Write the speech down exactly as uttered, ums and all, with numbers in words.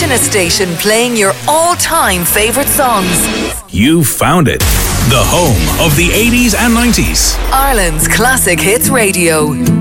happiness station playing your all-time favourite songs. You found it. The home of the eighties and nineties. Ireland's Classic Hits Radio.